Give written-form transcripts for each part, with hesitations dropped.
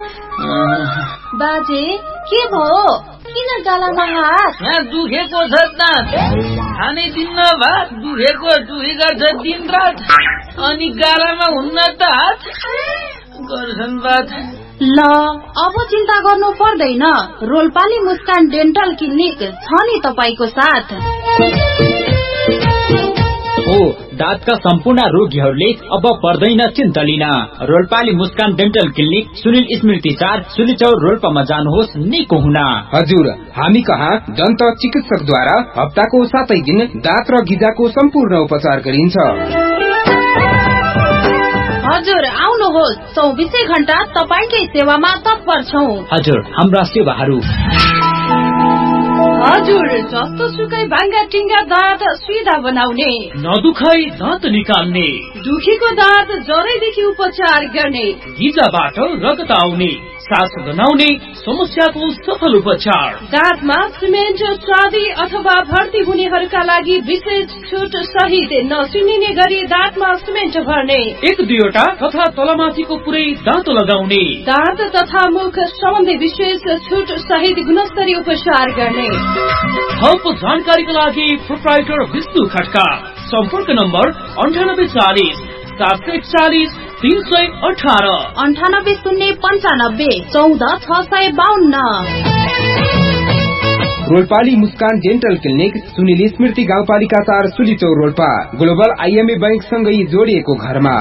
बाजे के भयो? किन गालामा हात? दुखेको छ दाँत, खानै दिन्न भात, दुखेको छ दिन रात, अनि गालामा हुन्न त हात गर्छन् बात। ल अब चिन्ता गर्नु पर्दैन, रोल्पाली मुस्कान डेन्टल क्लिनिक छ नि तपाईको साथ। हो दाँतका सम्पूर्ण रोगीहरूले अब पर्दैन चिन्ता लिन। रोल्पाली मुस्कान डेन्टल क्लिनिक सुनिल स्मृति 4 सुलिचौर रोल्पामा जानुहोस् निको हुन। हजुर, हामी कहाँ दन्त चिकित्सकद्वारा हप्ताको 7 दिन दाँत र गिजाको सम्पूर्ण उपचार गरिन्छ। हजुर आउनुहोस्, 24 घण्टा तपाईकै सेवामा तत्पर छौं। हजुर, हाम्रा सेवाहरू हजुर जस्तो सुकै भाङ्गा टिङ्गा दाँत सिधा बनाउने, नदुखाइ दाँत निकाल्ने, दुखेको दाँत जरैदेखि उपचार गर्ने, गिजाबाट रगत आउने, सास गनाउने समस्याको सफल उपचार, दाँतमा सिमेन्ट चाँदी अथवा भर्ती हुनेहरूका लागि विशेष छुट सहित नसुनिने गरी दाँतमा सिमेन्ट भर्ने, 1-2 तथा तलमाथिको पुरै दाँत लगाउने, दाँत तथा मुख सम्बन्धी विशेष छुट सहित गुणस्तरीय उपचार गर्ने। थप जानकारीका लागि प्रोप्राइटर विष्णु खड्का, सम्पर्क नम्बर 9840 741 318 98 095 14 652। रोल्पाली मुस्कान डेन्टल क्लिनिक सुनिल स्मृति गाउँपालिका 4 सुलिचौर रोल्पा, ग्लोबल IMA बैंक सँगै जोडिएको घरमा।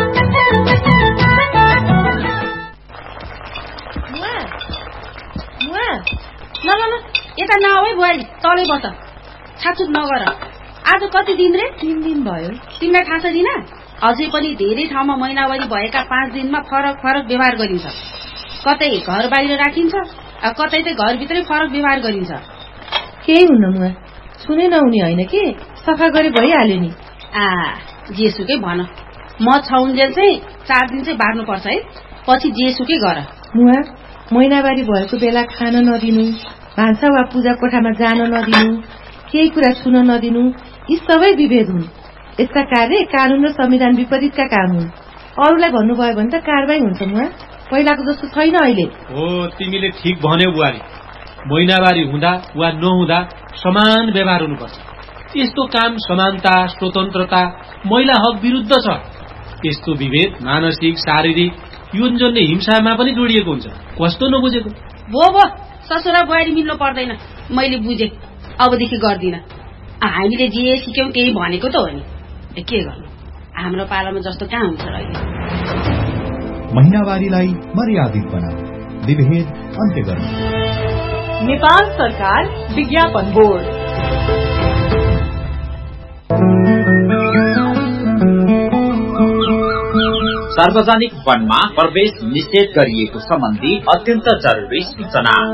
यता नआऊ बुहारी, तलै बस, छाचुक नगर। आज कति दिन रे? 3 दिन भयो। तिमीलाई थाहा छ दिना? अझै पनि धेरै ठाउँमा महिनावारी भएका 5 दिनमा फरक व्यवहार गरिन्छ। कतै घर बाहिर राखिन्छ, कतै त घरभित्रै फरक व्यवहार गरिन्छ। केही हुन्न मुआ, सुनै नहुने होइन कि, सफा गरे भइहाल्यो नि। जेसुकै भन, म छाउन्जेल चाहिँ 4 दिन चाहिँ बार्नुपर्छ है, पछि जेसुकै गर। मुआ, महिनावारी भएको बेला खान नदिनु, भान्सा वा पूजा कोठामा जान नदिनु, केही कुरा छुन नदिनु, यी सबै विभेद हुन्। यस्ता कार्य कानून र संविधान विपरीतका काम हुन्। अरूलाई भन्नुभयो भने त कारबाही हुन्छ मुआ, पहिलाको जस्तो छैन अहिले। हो, तिमीले ठिक भन्यौ बुहारी। महिनावारी हुँदा वा नहुँदा समान व्यवहार हुनुपर्छ। यस्तो काम समानता, स्वतन्त्रता, महिला हक विरुद्ध छ। यस्तो विभेद मानसिक, शारीरिक, यौनजन्य हिंसामा पनि जोडिएको हुन्छ। कस्तो नबुझेको? भो ससुरा बुहारी मिल्नु पर्दैन, मैले बुझे, अबदेखि गर्दिन। हामीले जे सिक्यौं त्यही भनेको त हो नि, के गर्नु, हाम्रो पालामा जस्तो कहाँ हुन्छ र अहिले। महिनावारीलाई मर्यादित बनाऊ, विभेद अन्त्य गर्नु। नेपाल सरकार विज्ञापन बोर्ड। सार्वजनिक वनमा प्रवेश निषेध गरिएको सम्बन्धी अत्यन्त जरुरी सूचना।